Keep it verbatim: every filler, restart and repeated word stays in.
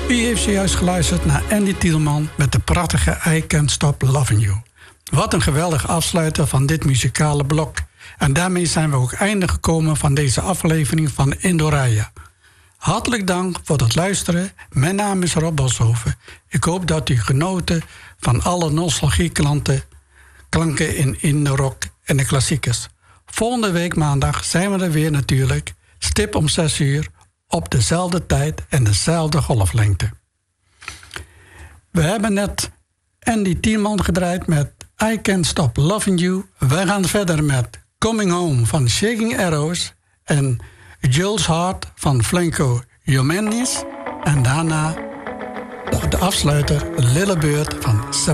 U heeft zojuist geluisterd naar Andy Tielman met de prachtige I Can't Stop Loving You. Wat een geweldig afsluiter van dit muzikale blok. En daarmee zijn we ook einde gekomen van deze aflevering van Indoraya. Hartelijk dank voor het luisteren. Mijn naam is Rob Boshoven. Ik hoop dat u genoten van alle nostalgieklanten, klanken in Indorok en de klassiekers. Volgende week maandag zijn we er weer natuurlijk. Stip om zes uur. Op dezelfde tijd en dezelfde golflengte. We hebben net Andy Tielman gedraaid met I Can't Stop Loving You. Wij gaan verder met Coming Home van Shaking Arrows en Jules Hart van Flanco Jomennis. En daarna nog de afsluiter Little Bird van